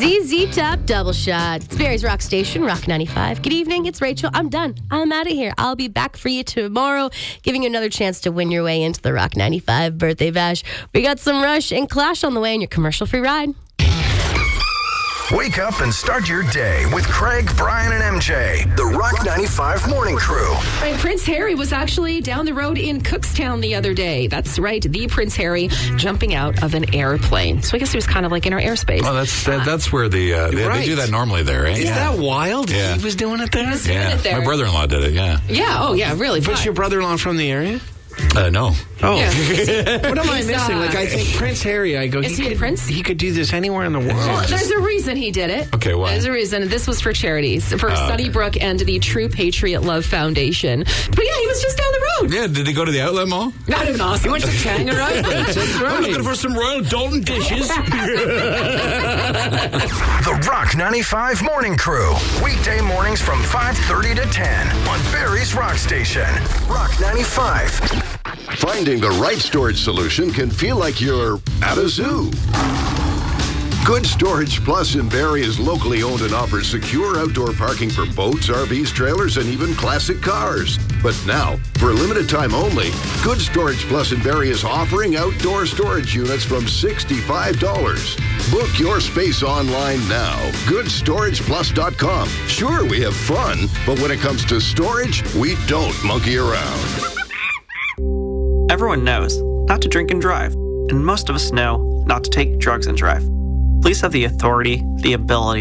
ZZ Top Double Shot. It's Barry's Rock Station, Rock 95. Good evening, it's Rachel. I'm done. I'm out of here. I'll be back for you tomorrow, giving you another chance to win your way into the Rock 95 birthday bash. We got some Rush and Clash on the way in your commercial-free ride. Wake up and start your day with Craig, Brian, and MJ. The Rock 95 Morning Crew. Right, Prince Harry was actually down the road in Cookstown the other day. That's right, the Prince Harry jumping out of an airplane. So I guess he was kind of like in our airspace. Oh, that's where they do that normally there, right? Is that wild? Yeah. He was doing it there? My brother-in-law did it, yeah. Yeah, oh yeah, really. Was your brother-in-law from the area? No. Oh. Yeah. What am I missing? I think Prince Harry, Is he a prince? He could do this anywhere in the world. Well, there's a reason he did it. Okay, why? There's a reason. This was for charities, for Sunnybrook and the True Patriot Love Foundation. But yeah, he was just down the road. Yeah, did he go to the outlet mall? That'd have been awesome. He went to Tangeray. That's right. I'm looking for some Royal Dalton dishes. The Rock 95 Morning Crew. Weekday mornings from 5:30 to 10 on Barry's Rock Station. Rock 95. Finding the right storage solution can feel like you're at a zoo. Good Storage Plus in Barrie is locally owned and offers secure outdoor parking for boats, RVs, trailers, and even classic cars. But now, for a limited time only, Good Storage Plus in Barrie is offering outdoor storage units from $65. Book your space online now. GoodStoragePlus.com. Sure, we have fun, but when it comes to storage, we don't monkey around. Everyone knows not to drink and drive, and most of us know not to take drugs and drive. Police have the authority, the ability,